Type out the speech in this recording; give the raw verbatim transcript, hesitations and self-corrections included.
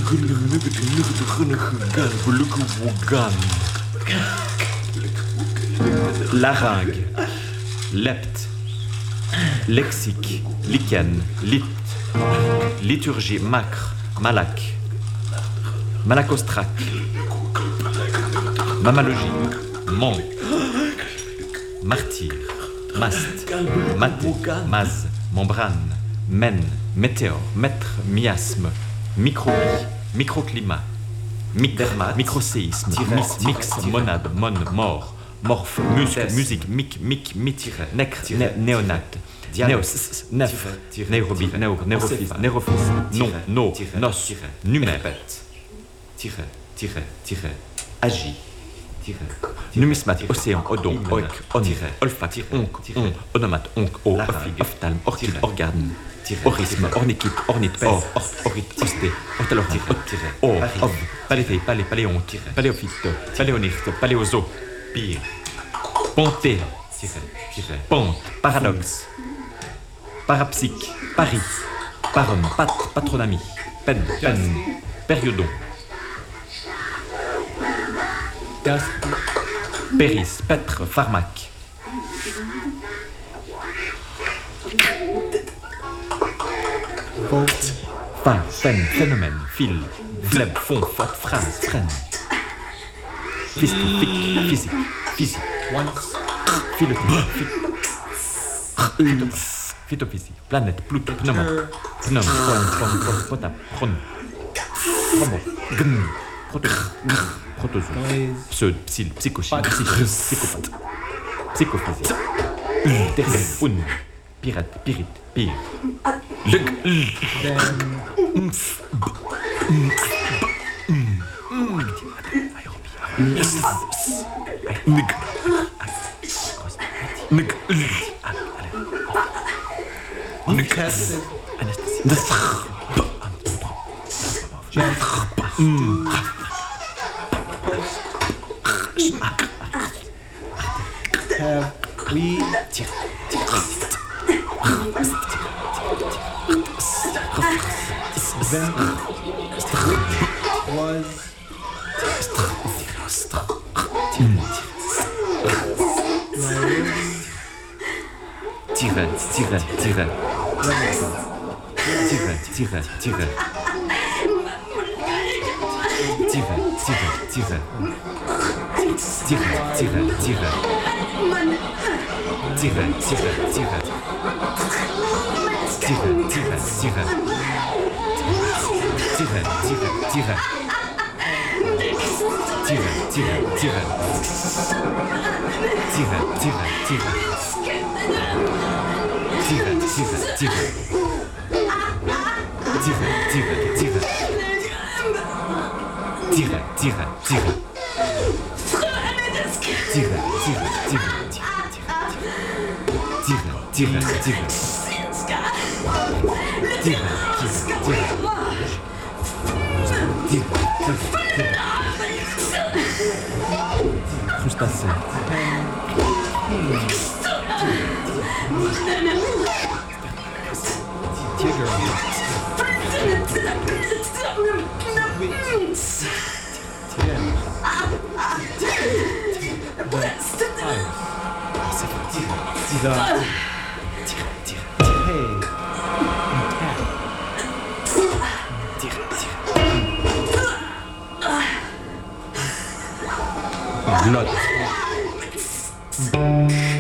Laryngue, lepte, lexique, lichen, lit, liturgie, macre, malac, malacostrac, mammalogie, mont, martyr, mast, maté, mase, membrane, mène, météore, mètre, miasme, microbie, microclimat, mic, microséisme, mix, mix, monade, mon, mort, morphe, muscle, musique, mic, mic, mit, necre, néonate, néos, nef, nérobi, néo, nérophyse, nérophyse, non, no, nos, numère, tiret, tiret, tiret, agit, numismate, océan, odon, oec, on, olfacte, onc, on, onomate, onc, o, ophig, ophtalme, orchide, organe, orisme, orniquite, ornite, or, orite, osté, ortalorite, or, ov, paléthé, palé, paléonte, paléophyte, paléonirte, paléozo, pire, ponté, ponte, paradoxe, parapsyque, paris, parum, pat, patronamie, peine, peine, périodon, péris, pêtre, pharmaque, fin, fen, phénomène, fil, fleb, fond, faute, phrase, freine, physique, physique, physique, philophysique, phytophysique, planète, Pluton, pneuma, pneum, pneum, potap, chron, chromo, gn, protozoon, pseud, psyl, psychochine, psychopathe, psychophysique, terrible, un, pirate, pyrite, pire, lug, umf, nig, nig, nig, Have we then was Tiret, tiret, tiret. Tiret, tiret, tiret. Tiret, tiret, tiret. Tiret, tiret, tiret. Tiret, tiret, tiret. Tiret, tiret, tiret. Tiret, tiret, tiret. Tiret, tiret, tiret. Tiret, tiret, tiret. Tiret, tiret, tiret. Tiret, tiret, tiret. Tiret, tiret, tiret. Tiret, tiret, tiret. Tiret, tiret, tiret. Tiret, tiret, tiret. Crustacé. Glotte.